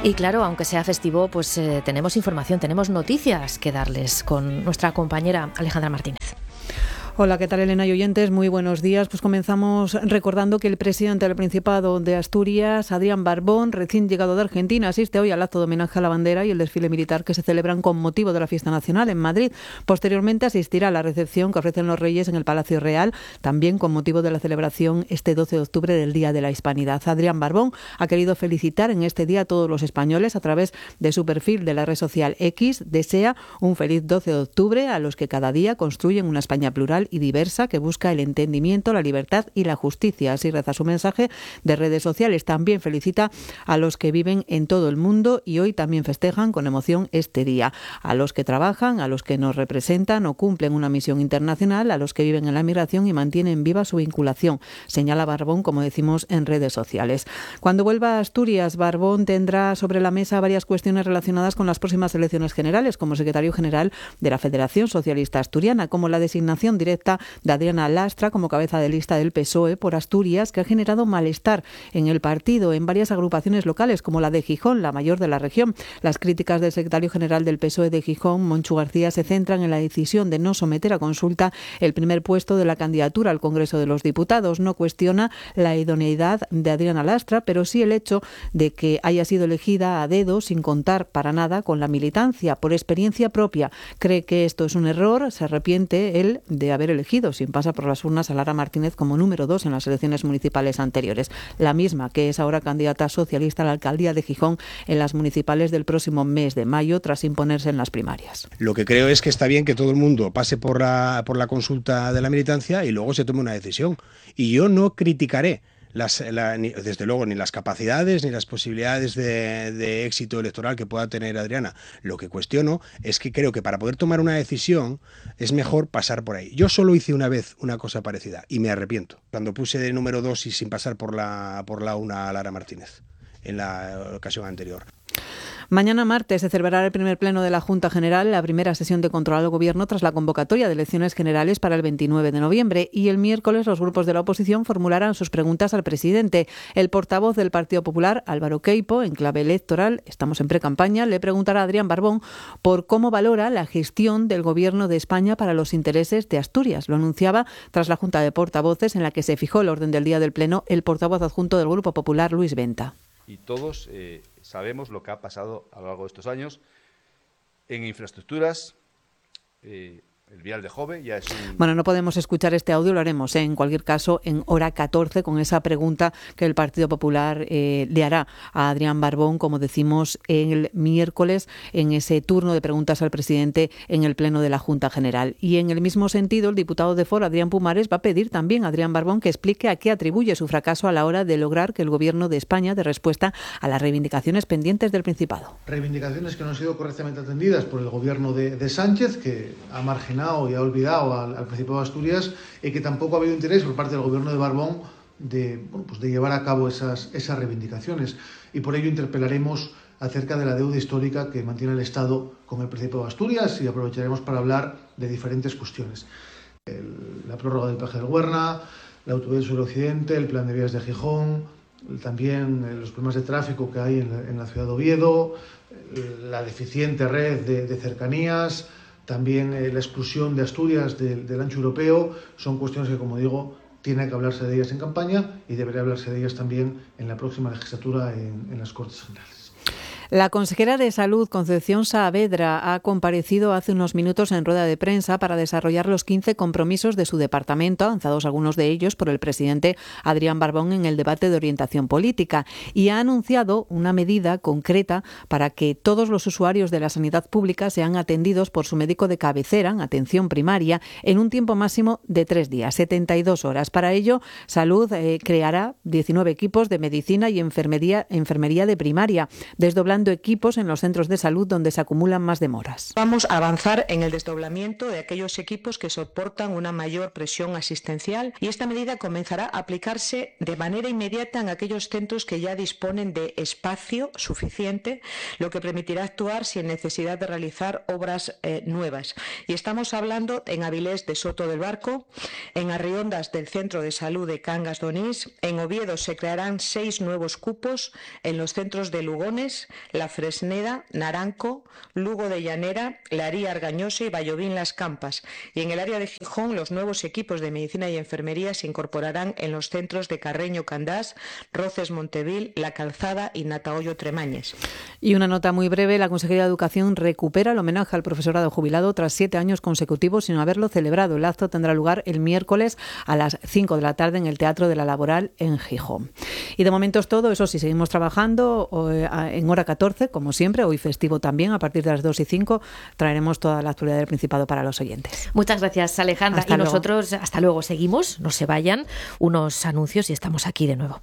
Y claro, aunque sea festivo, pues tenemos información, tenemos noticias que darles con nuestra compañera Alejandra Martínez. Hola, ¿qué tal, Elena y oyentes? Muy buenos días. Pues comenzamos recordando que el presidente del Principado de Asturias, Adrián Barbón, recién llegado de Argentina, asiste hoy al acto de homenaje a la bandera y el desfile militar que se celebran con motivo de la fiesta nacional en Madrid. Posteriormente asistirá a la recepción que ofrecen los Reyes en el Palacio Real, también con motivo de la celebración este 12 de octubre del Día de la Hispanidad. Adrián Barbón ha querido felicitar en este día a todos los españoles a través de su perfil de la red social X. Desea un feliz 12 de octubre a los que cada día construyen una España plural y diversa que busca el entendimiento, la libertad y la justicia. Así reza su mensaje de redes sociales. También felicita a los que viven en todo el mundo y hoy también festejan con emoción este día. A los que trabajan, a los que nos representan o cumplen una misión internacional, a los que viven en la migración y mantienen viva su vinculación, señala Barbón, como decimos, en redes sociales. Cuando vuelva a Asturias, Barbón tendrá sobre la mesa varias cuestiones relacionadas con las próximas elecciones generales como secretario general de la Federación Socialista Asturiana, como la designación directa de Adriana Lastra como cabeza de lista del PSOE por Asturias, que ha generado malestar en el partido en varias agrupaciones locales, como la de Gijón, la mayor de la región. Las críticas del secretario general del PSOE de Gijón, Monchu García, se centran en la decisión de no someter a consulta el primer puesto de la candidatura al Congreso de los Diputados. No cuestiona la idoneidad de Adriana Lastra, pero sí el hecho de que haya sido elegida a dedo sin contar para nada con la militancia. Por experiencia propia, cree que esto es un error. Se arrepiente él de haber elegido sin pasar por las urnas a Lara Martínez como número 2 en las elecciones municipales anteriores, la misma que es ahora candidata socialista a la alcaldía de Gijón en las municipales del próximo mes de mayo tras imponerse en las primarias. Lo que creo es que está bien que todo el mundo pase por la consulta de la militancia y luego se tome una decisión. Y yo no criticaré desde luego ni las capacidades ni las posibilidades de éxito electoral que pueda tener Adriana. Lo que cuestiono es que creo que para poder tomar una decisión es mejor pasar por ahí. Yo solo hice una vez una cosa parecida y me arrepiento, cuando puse de número 2 y sin pasar por la 1 a Lara Martínez en la ocasión anterior. Mañana martes se celebrará el primer pleno de la Junta General, la primera sesión de control al Gobierno tras la convocatoria de elecciones generales para el 29 de noviembre. Y el miércoles los grupos de la oposición formularán sus preguntas al presidente. El portavoz del Partido Popular, Álvaro Queipo, en clave electoral, estamos en precampaña, le preguntará a Adrián Barbón por cómo valora la gestión del Gobierno de España para los intereses de Asturias. Lo anunciaba tras la Junta de Portavoces en la que se fijó el orden del día del pleno el portavoz adjunto del Grupo Popular, Luis Venta. Y todos sabemos lo que ha pasado a lo largo de estos años en infraestructuras. El vial de Jove ya es Bueno, no podemos escuchar este audio, lo haremos en cualquier caso en hora 14 con esa pregunta que el Partido Popular le hará a Adrián Barbón, como decimos, el miércoles en ese turno de preguntas al presidente en el pleno de la Junta General. Y en el mismo sentido, el diputado de Foro, Adrián Pumares, va a pedir también a Adrián Barbón que explique a qué atribuye su fracaso a la hora de lograr que el Gobierno de España dé respuesta a las reivindicaciones pendientes del Principado. Reivindicaciones que no han sido correctamente atendidas por el Gobierno de Sánchez, que ha marginado y ha olvidado al Principado de Asturias, y que tampoco ha habido interés por parte del Gobierno de Barbón de llevar a cabo esas reivindicaciones. Y por ello interpelaremos acerca de la deuda histórica que mantiene el Estado con el Principado de Asturias y aprovecharemos para hablar de diferentes cuestiones. La prórroga del peaje del Huerna, la autovía del suroccidente, el plan de vías de Gijón, también los problemas de tráfico que hay en la ciudad de Oviedo, la deficiente red de cercanías, también la exclusión de Asturias del ancho europeo. Son cuestiones que, como digo, tiene que hablarse de ellas en campaña y debería hablarse de ellas también en la próxima legislatura en las Cortes Generales. La consejera de Salud, Concepción Saavedra, ha comparecido hace unos minutos en rueda de prensa para desarrollar los 15 compromisos de su departamento, avanzados algunos de ellos por el presidente Adrián Barbón en el debate de orientación política, y ha anunciado una medida concreta para que todos los usuarios de la sanidad pública sean atendidos por su médico de cabecera en atención primaria en un tiempo máximo de 3 días, 72 horas. Para ello, Salud creará 19 equipos de medicina y enfermería de primaria, desdoblando equipos en los centros de salud donde se acumulan más demoras. Vamos a avanzar en el desdoblamiento de aquellos equipos que soportan una mayor presión asistencial, y esta medida comenzará a aplicarse de manera inmediata en aquellos centros que ya disponen de espacio suficiente, lo que permitirá actuar sin necesidad de realizar obras nuevas. Y estamos hablando en Avilés de Soto del Barco, en Arriondas del Centro de Salud de Cangas de Onís, en Oviedo se crearán 6 nuevos cupos en los centros de Lugones, La Fresneda, Naranco, Lugo de Llanera, Laría Argañosa y Vallovín Las Campas. Y en el área de Gijón, los nuevos equipos de medicina y enfermería se incorporarán en los centros de Carreño Candás, Roces Montevil, La Calzada y Natahoyo Tremañes. Y una nota muy breve, la Consejería de Educación recupera el homenaje al profesorado jubilado tras 7 años consecutivos sin haberlo celebrado. El acto tendrá lugar el miércoles a las 5 de la tarde en el Teatro de la Laboral en Gijón. Y de momento es todo, eso sí, seguimos trabajando en hora 14, como siempre, hoy festivo también, a partir de las 2:05 traeremos toda la actualidad del Principado para los oyentes. Muchas gracias, Alejandra. Hasta luego. Nosotros, hasta luego, seguimos, no se vayan, unos anuncios y estamos aquí de nuevo.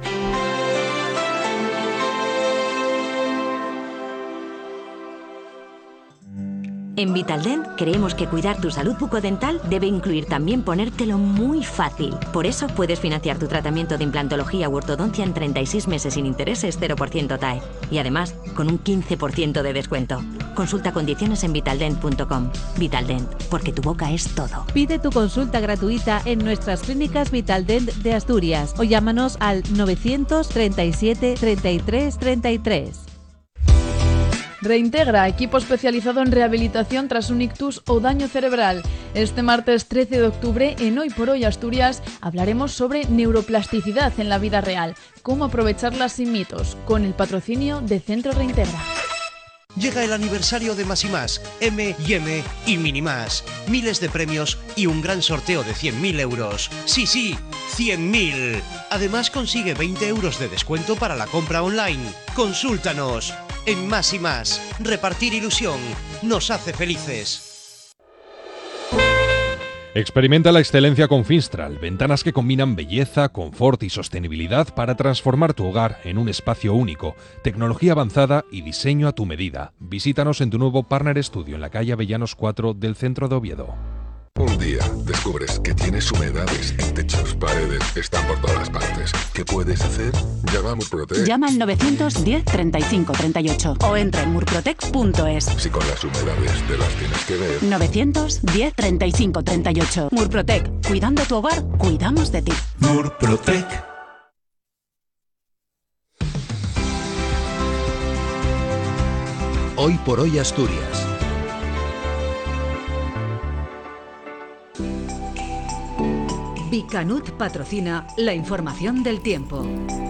En Vitaldent creemos que cuidar tu salud bucodental debe incluir también ponértelo muy fácil. Por eso puedes financiar tu tratamiento de implantología u ortodoncia en 36 meses sin intereses, 0% TAE. Y además, con un 15% de descuento. Consulta condiciones en vitaldent.com. Vitaldent, porque tu boca es todo. Pide tu consulta gratuita en nuestras clínicas Vitaldent de Asturias o llámanos al 937 33 33. Reintegra, equipo especializado en rehabilitación tras un ictus o daño cerebral. Este martes 13 de octubre, en Hoy por Hoy Asturias, hablaremos sobre neuroplasticidad en la vida real, cómo aprovecharla sin mitos, con el patrocinio de Centro Reintegra. Llega el aniversario de Más y Más, M&M y Mini Más. Miles de premios y un gran sorteo de 100.000 euros. Sí, 100.000. Además consigue 20 euros de descuento para la compra online. Consúltanos. En Más y Más, repartir ilusión nos hace felices. Experimenta la excelencia con Finstral, ventanas que combinan belleza, confort y sostenibilidad para transformar tu hogar en un espacio único, tecnología avanzada y diseño a tu medida. Visítanos en tu nuevo Partner Studio en la calle Avellanos 4 del centro de Oviedo. Un día descubres que tienes humedades en techos, paredes, están por todas partes. ¿Qué puedes hacer? Llama a Murprotec. Llama al 910 35 38 o entra en murprotec.es. Si con las humedades te las tienes que ver. 910 35 38. Murprotec. Cuidando tu hogar, cuidamos de ti. Murprotec. Hoy por Hoy Asturias. Bicanut patrocina la información del tiempo.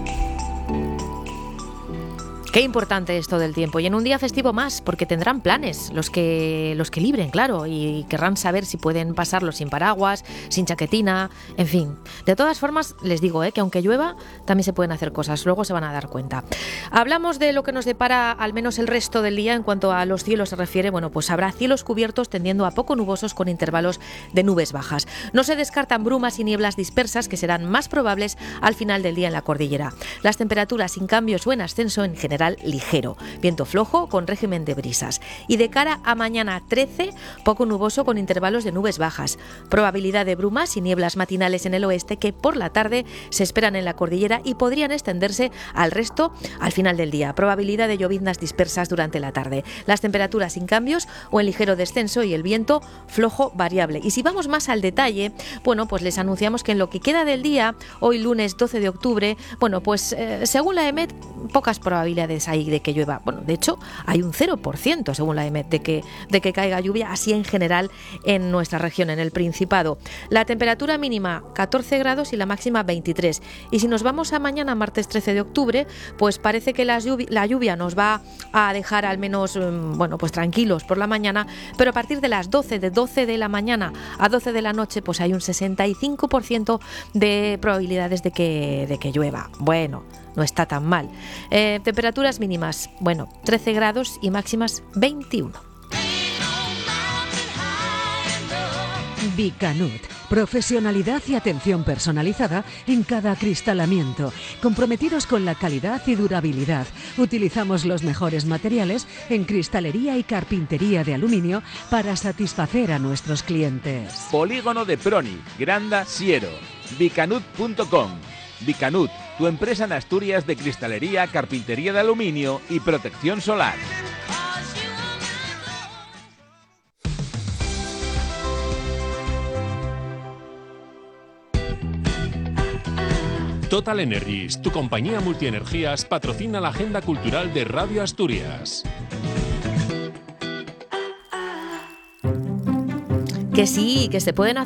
Qué importante esto del tiempo, y en un día festivo más, porque tendrán planes los que libren, claro, y querrán saber si pueden pasarlo sin paraguas, sin chaquetina, en fin. De todas formas, les digo que aunque llueva, también se pueden hacer cosas, luego se van a dar cuenta. Hablamos de lo que nos depara al menos el resto del día en cuanto a los cielos se refiere. Bueno, pues habrá cielos cubiertos tendiendo a poco nubosos con intervalos de nubes bajas. No se descartan brumas y nieblas dispersas que serán más probables al final del día en la cordillera. Las temperaturas sin cambios o en ascenso en general ligero, viento flojo con régimen de brisas. Y de cara a mañana 13, poco nuboso con intervalos de nubes bajas. Probabilidad de brumas y nieblas matinales en el oeste que por la tarde se esperan en la cordillera y podrían extenderse al resto al final del día. Probabilidad de lloviznas dispersas durante la tarde. Las temperaturas sin cambios o en ligero descenso y el viento flojo variable. Y si vamos más al detalle, bueno, pues les anunciamos que en lo que queda del día, hoy lunes 12 de octubre, bueno, pues según la EMET, pocas probabilidades hay de que llueva. Bueno, de hecho, hay un 0% según la EMET de que caiga lluvia, así en general en nuestra región, en el Principado. La temperatura mínima 14 grados y la máxima 23. Y si nos vamos a mañana, martes 13 de octubre, pues parece que la lluvia nos va a dejar al menos, bueno, pues tranquilos por la mañana, pero a partir de las 12 de la mañana a 12 de la noche, pues hay un 65% de probabilidades de que llueva. Bueno, no está tan mal. Temperaturas mínimas, bueno, 13 grados y máximas 21. Bicanut. Profesionalidad y atención personalizada en cada acristalamiento. Comprometidos con la calidad y durabilidad. Utilizamos los mejores materiales en cristalería y carpintería de aluminio para satisfacer a nuestros clientes. Polígono de Proni, Granda, Siero. Bicanut.com. Bicanut, tu empresa en Asturias de cristalería, carpintería de aluminio y protección solar. Total Energies, tu compañía multienergías, patrocina la agenda cultural de Radio Asturias. Que sí, que se pueden hacer